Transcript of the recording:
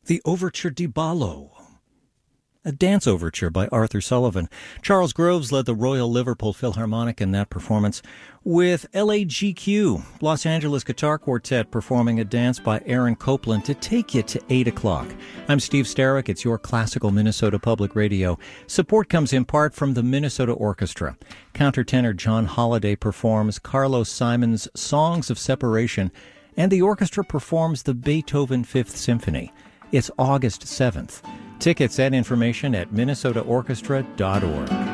The Overture di Ballo, a dance overture by Arthur Sullivan. Charles Groves led the Royal Liverpool Philharmonic in that performance, with LAGQ, Los Angeles Guitar Quartet, performing a dance by Aaron Copland to take you to 8 o'clock. I'm Steve Starrick. It's your classical Minnesota Public Radio. Support comes in part from the Minnesota Orchestra. Countertenor John Holliday performs Carlos Simon's Songs of Separation, and the orchestra performs the Beethoven Fifth Symphony. It's August 7th. Tickets and information at minnesotaorchestra.org.